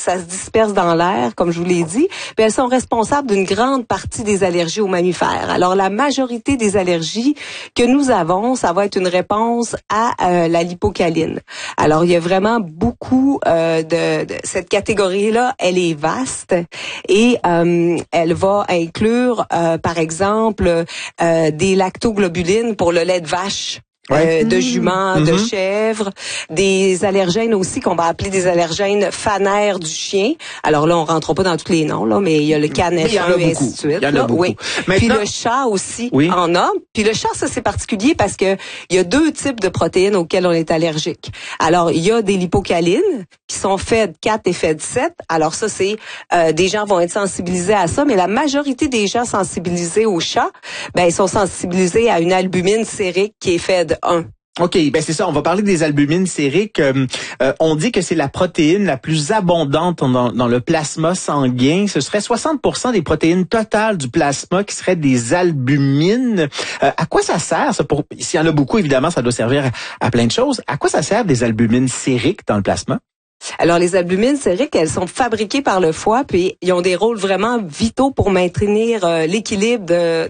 ça se disperse dans l'air, comme je vous l'ai dit, mais elles sont responsables d'une grande partie des allergies aux mammifères. Alors, la majorité des allergies que nous avons, ça va être une réponse à la lipocalline. Alors, il y a vraiment beaucoup de cette catégorie-là, elle est vaste et elle va inclure, par exemple, des lactoglobulines pour le lait de vache. De juments, de chèvres, des allergènes aussi qu'on va appeler des allergènes fanaires du chien. Alors là, on rentre pas dans tous les noms, là, mais il y a le canefeux et ainsi de suite. Il y en a beaucoup. Oui. Maintenant, puis le chat aussi en a. Puis le chat, ça c'est particulier parce que il y a deux types de protéines auxquelles on est allergique. Alors, il y a des lipocalines qui sont FED4 et FED7. Alors ça, c'est des gens vont être sensibilisés à ça, mais la majorité des gens sensibilisés au chat, ben ils sont sensibilisés à une albumine sérique qui est FED1. OK, ben c'est ça, on va parler des albumines sériques. On dit que c'est la protéine la plus abondante dans le plasma sanguin. Ce serait 60% des protéines totales du plasma qui seraient des albumines. À quoi ça sert ça s'il y en a beaucoup, évidemment, ça doit servir à plein de choses. À quoi ça sert des albumines sériques dans le plasma? Alors, les albumines sériques, elles sont fabriquées par le foie, puis ils ont des rôles vraiment vitaux pour maintenir l'équilibre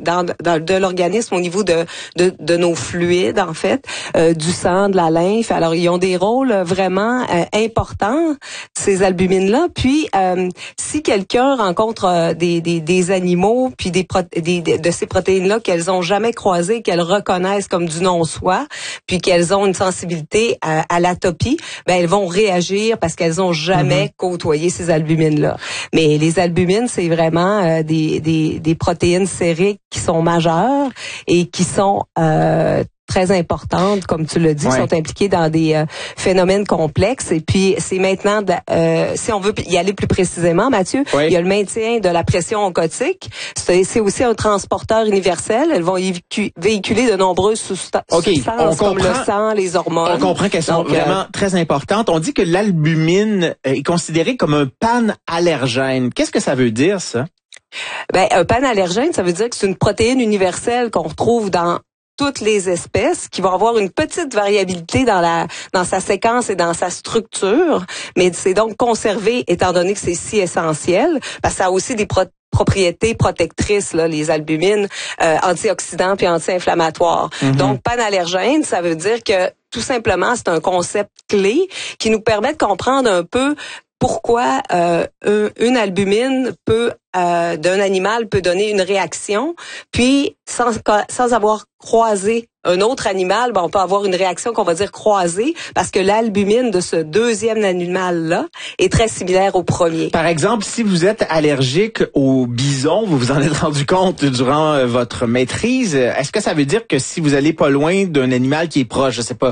de l'organisme au niveau de nos fluides, en fait, du sang, de la lymphe. Alors, ils ont des rôles vraiment importants, ces albumines-là. Puis, si quelqu'un rencontre des animaux, puis de ces protéines-là qu'elles ont jamais croisées, qu'elles reconnaissent comme du non-soi, puis qu'elles ont une sensibilité à l'atopie, ben elles vont réagir parce qu'elles ont jamais côtoyé ces albumines-là. Mais les albumines, c'est vraiment des protéines sériques qui sont majeures et qui sont très importantes, comme tu l'as dit, qui sont impliquées dans des phénomènes complexes. Et puis, c'est maintenant, si on veut y aller plus précisément, Mathieu, il y a le maintien de la pression oncotique. C'est aussi un transporteur universel. Elles vont véhiculer de nombreuses substances comme le sang, les hormones. On comprend qu'elles sont vraiment très importantes. On dit que l'albumine est considérée comme un panallergène. Qu'est-ce que ça veut dire, ça? Ben, un panallergène, ça veut dire que c'est une protéine universelle qu'on retrouve dans toutes les espèces, qui vont avoir une petite variabilité dans sa séquence et dans sa structure, mais c'est donc conservé étant donné que c'est si essentiel, parce que ça a aussi des propriétés protectrices, là, les albumines, antioxydants puis anti-inflammatoires. Donc, panallergène, ça veut dire que tout simplement, c'est un concept clé qui nous permet de comprendre un peu pourquoi une albumine d'un animal peut donner une réaction, puis sans avoir croisé un autre animal, on peut avoir une réaction qu'on va dire croisée, parce que l'albumine de ce deuxième animal-là est très similaire au premier. Par exemple, si vous êtes allergique au bison, vous vous en êtes rendu compte durant votre maîtrise, est-ce que ça veut dire que si vous allez pas loin d'un animal qui est proche, je sais pas,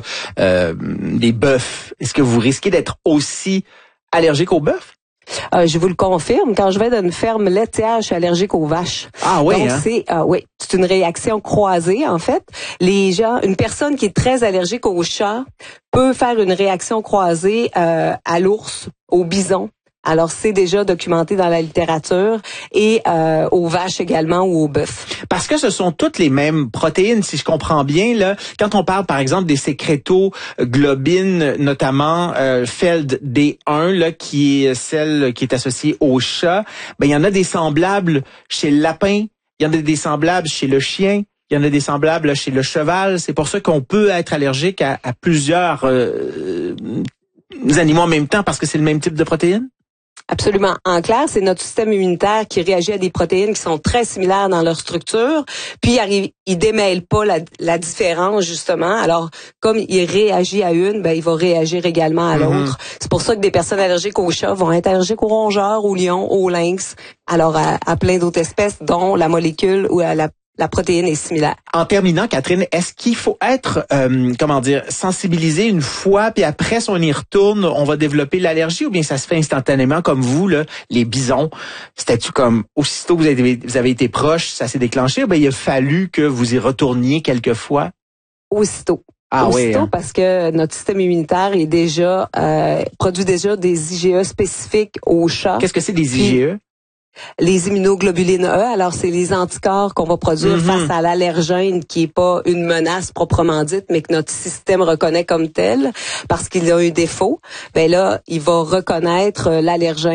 des bœufs, est-ce que vous risquez d'être aussi allergique aux bœufs? Je vous le confirme, quand je vais dans une ferme laitière, je suis allergique aux vaches. Ah oui, donc c'est une réaction croisée en fait. Une personne qui est très allergique aux chats peut faire une réaction croisée à l'ours, au bison. Alors, c'est déjà documenté dans la littérature et aux vaches également ou aux bœufs. Parce que ce sont toutes les mêmes protéines, si je comprends bien, là. Quand on parle, par exemple, des sécrétoglobines, notamment FELD-D1, là, qui est celle qui est associée au chat, ben il y en a des semblables chez le lapin, il y en a des semblables chez le chien, il y en a des semblables chez le cheval. C'est pour ça qu'on peut être allergique à plusieurs animaux en même temps, parce que c'est le même type de protéines? Absolument. En clair, c'est notre système immunitaire qui réagit à des protéines qui sont très similaires dans leur structure, puis il démêle pas la différence, justement. Alors, comme il réagit à une, ben il va réagir également à l'autre. C'est pour ça que des personnes allergiques aux chats vont être allergiques aux rongeurs, aux lions, aux lynx, alors à plein d'autres espèces, dont la molécule ou la protéine est similaire. En terminant, Catherine, est-ce qu'il faut être, sensibilisé une fois, puis après, si on y retourne, on va développer l'allergie, ou bien ça se fait instantanément comme vous, là, les bisons? C'était-tu comme, aussitôt que vous avez été proche, ça s'est déclenché, ou bien il a fallu que vous y retourniez quelques fois? Aussitôt. Aussitôt, parce que notre système immunitaire est déjà produit déjà des IgE spécifiques aux chats. Qu'est-ce que c'est des IgE? Les immunoglobulines E, alors c'est les anticorps qu'on va produire face à l'allergène qui est pas une menace proprement dite, mais que notre système reconnaît comme tel parce qu'il a un défaut. Ben là, il va reconnaître l'allergène